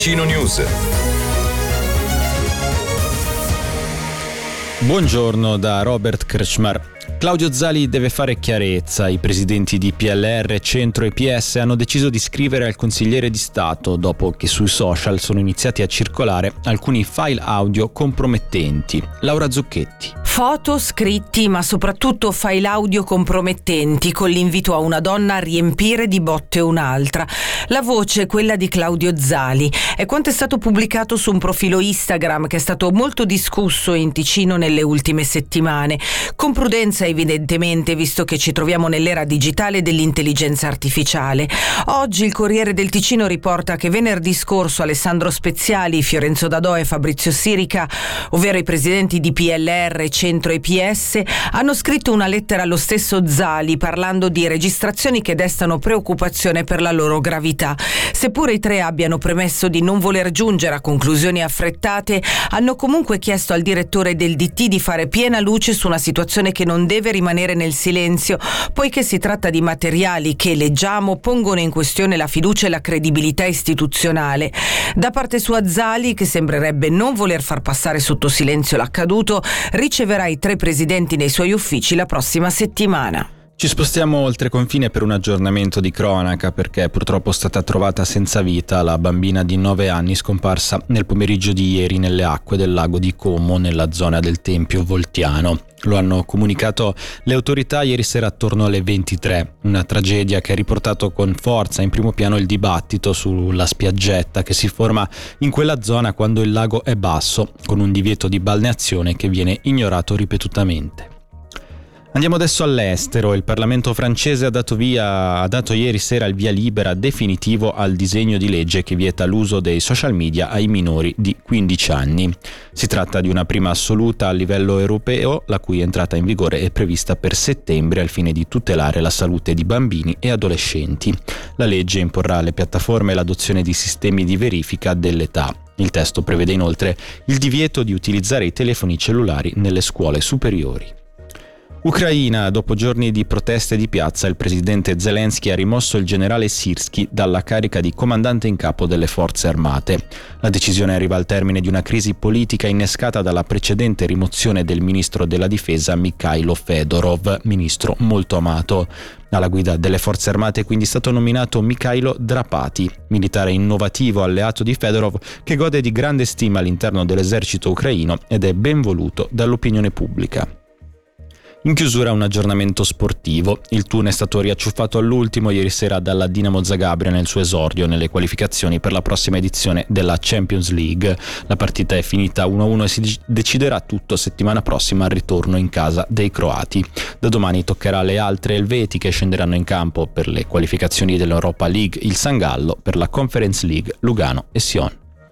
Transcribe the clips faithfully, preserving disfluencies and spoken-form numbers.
Cino News. Buongiorno da Robert Kretschmar. Claudio Zali deve fare chiarezza. I presidenti di P L R, Centro e P S hanno deciso di scrivere al consigliere di Stato dopo che sui social sono iniziati a circolare alcuni file audio compromettenti. Laura Zucchetti. Foto, scritti, ma soprattutto file audio compromettenti con l'invito a una donna a riempire di botte un'altra. La voce, quella di Claudio Zali, è quanto è stato pubblicato su un profilo Instagram che è stato molto discusso in Ticino nelle ultime settimane. Con prudenza evidentemente, visto che ci troviamo nell'era digitale dell'intelligenza artificiale. Oggi il Corriere del Ticino riporta che venerdì scorso Alessandro Speziali, Fiorenzo Dadò e Fabrizio Sirica, ovvero i presidenti di P L R, Centro e P S, hanno scritto una lettera allo stesso Zali parlando di registrazioni che destano preoccupazione per la loro gravità. Seppure i tre abbiano premesso di non voler giungere a conclusioni affrettate, hanno comunque chiesto al direttore del D T di fare piena luce su una situazione che non deve rimanere nel silenzio, poiché si tratta di materiali che, leggiamo, pongono in questione la fiducia e la credibilità istituzionale. Da parte sua Zali, che sembrerebbe non voler far passare sotto silenzio l'accaduto, riceverà i tre presidenti nei suoi uffici la prossima settimana. Ci spostiamo oltre confine per un aggiornamento di cronaca, perché è purtroppo stata trovata senza vita la bambina di nove anni scomparsa nel pomeriggio di ieri nelle acque del lago di Como, nella zona del Tempio Voltiano. Lo hanno comunicato le autorità ieri sera attorno alle ventitré. Una tragedia che ha riportato con forza in primo piano il dibattito sulla spiaggetta che si forma in quella zona quando il lago è basso, con un divieto di balneazione che viene ignorato ripetutamente. Andiamo adesso all'estero. Il Parlamento francese ha dato via, ha dato ieri sera il via libera definitivo al disegno di legge che vieta l'uso dei social media ai minori di quindici anni. Si tratta di una prima assoluta a livello europeo, la cui entrata in vigore è prevista per settembre al fine di tutelare la salute di bambini e adolescenti. La legge imporrà alle piattaforme l'adozione di sistemi di verifica dell'età. Il testo prevede inoltre il divieto di utilizzare i telefoni cellulari nelle scuole superiori. Ucraina. Dopo giorni di proteste di piazza, il presidente Zelensky ha rimosso il generale Sirski dalla carica di comandante in capo delle forze armate. La decisione arriva al termine di una crisi politica innescata dalla precedente rimozione del ministro della difesa Mikhailo Fedorov, ministro molto amato. Alla guida delle forze armate è quindi stato nominato Mikhailo Drapati, militare innovativo alleato di Fedorov che gode di grande stima all'interno dell'esercito ucraino ed è ben voluto dall'opinione pubblica. In chiusura un aggiornamento sportivo. Il Thun è stato riacciuffato all'ultimo ieri sera dalla Dinamo Zagabria nel suo esordio nelle qualificazioni per la prossima edizione della Champions League. La partita è finita uno a uno e si deciderà tutto settimana prossima al ritorno in casa dei croati. Da domani toccherà alle altre elvetiche, scenderanno in campo per le qualificazioni dell'Europa League il San Gallo, per la Conference League Lugano e Sion.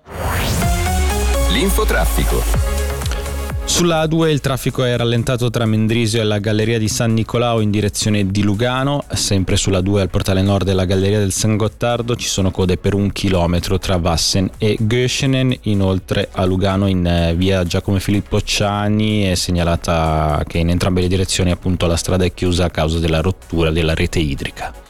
L'infotraffico. Sulla A due il traffico è rallentato tra Mendrisio e la Galleria di San Nicolao in direzione di Lugano. Sempre sulla A due al portale nord della Galleria del San Gottardo ci sono code per un chilometro tra Vassen e Göschenen. Inoltre a Lugano in via Giacomo Filippo Ciani è segnalata che in entrambe le direzioni appunto la strada è chiusa a causa della rottura della rete idrica.